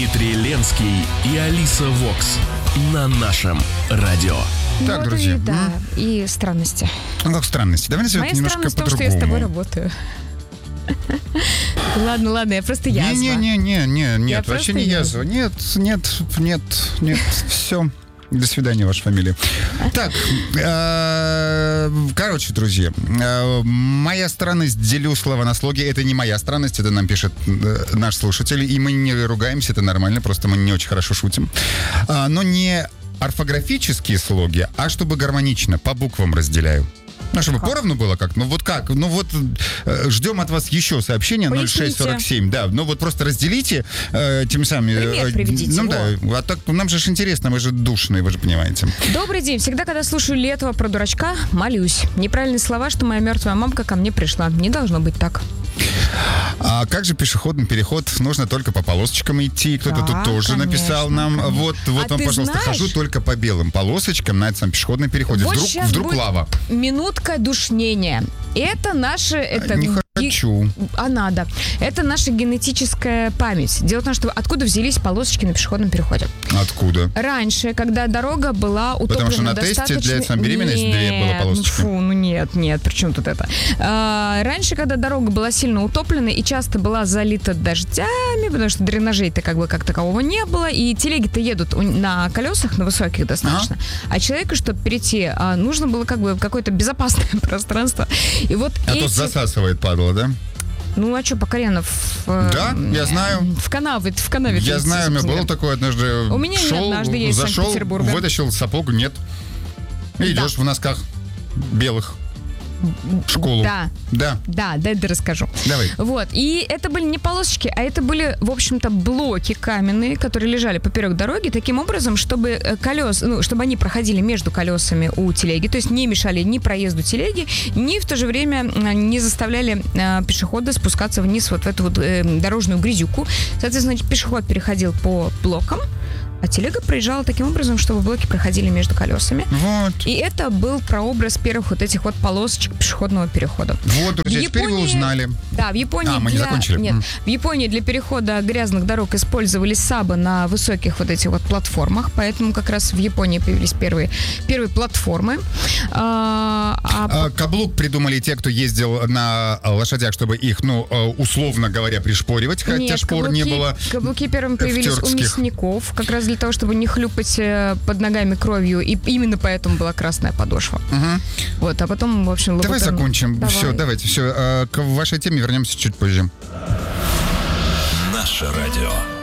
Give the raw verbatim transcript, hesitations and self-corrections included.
Дмитрий Ленский и Алиса Вокс на нашем радио. Так, вот друзья. И, да, и странности. Ну, как странности? Давай назовем Моя это немножко странность в том, по-другому. что я с тобой работаю. Ладно, ладно, я просто язва. Не-не-не, не, нет, Я вообще просто не язва. язва. Нет, нет, нет, нет, все. До свидания, ваша фамилия. Так, э, короче, друзья, э, моя странность, делю слова на слоги. Это не моя странность, это нам пишет э, наш слушатель. И мы не ругаемся, это нормально, просто мы не очень хорошо шутим. А, но не орфографические слоги, а чтобы гармонично, по буквам разделяю. Ну, чтобы как? Поровну было как? Ну, вот как? Ну, вот э, ждем от вас еще сообщение ноль шесть сорок семь. Да, ну вот просто разделите э, тем самым. Пример э, приведите. Ну, да, а так нам же интересно, мы же душные, вы же понимаете. Добрый день. Всегда, когда слушаю Летова про дурачка, молюсь. Неправильные слова, что моя мертвая мамка ко мне пришла. Не должно быть так. А как же пешеходный переход? Нужно только по полосочкам идти. Кто-то да, тут тоже конечно, написал нам. конечно. Вот, вот а вам, пожалуйста, знаешь, хожу только по белым полосочкам на этом пешеходном переходе. Вот вдруг вдруг лава. Минутка душнения. Это наше... Это Не хочу. А надо. Это наша генетическая память. Дело в том, что откуда взялись полосочки на пешеходном переходе? Откуда? Раньше, когда дорога была утоплена Потому что на достаточно... тесте для сам беременности нет, две было полосочки. Ну, фу, ну нет, нет, при чем тут это? А, раньше, когда дорога была сильно утоплена и часто была залита дождями, потому что дренажей-то как бы как такового не было, и телеги-то едут на колесах, на высоких достаточно, а, а человеку, чтобы перейти, а, нужно было как бы какое-то безопасное пространство. И вот а эти... то засасывает, падало, да? Ну, а что, Покоренов... Э, да, я знаю. В канаве, в канаве. Я знаю, у меня было такое однажды. У меня шел, нет, однажды есть зашел, Санкт-Петербурга. вытащил сапог, нет. И идешь да. в носках белых. В школу. Да. Да. Да, дай я расскажу. Давай. Вот. И это были не полосочки, а это были, в общем-то, блоки каменные, которые лежали поперек дороги, таким образом, чтобы колес, ну, чтобы они проходили между колесами у телеги, то есть не мешали ни проезду телеги, ни в то же время не заставляли э, пешехода спускаться вниз вот в эту вот э, дорожную грязюку. Соответственно, пешеход переходил по блокам, а телега проезжала таким образом, чтобы блоки проходили между колесами. Вот. И это был прообраз первых вот этих вот полосочек пешеходного перехода. Вот, друзья, в теперь Японии, вы узнали. Да, в Японии А, мы для, не закончили. Нет, Mm. в Японии для перехода грязных дорог использовали сабы на высоких вот этих вот платформах, поэтому как раз в Японии появились первые, первые платформы. А, а... А, каблук придумали те, кто ездил на лошадях, чтобы их, ну, условно говоря, пришпоривать, хотя Нет, шпор каблуки, не было. Каблуки первыми появились у мясников, как раз для того, чтобы не хлюпать под ногами кровью, и именно поэтому была красная подошва. Угу. Вот, а потом, в общем, Давай лабутен... закончим. Давай. Все, давайте, все. К вашей теме вернемся чуть позже. Наше радио.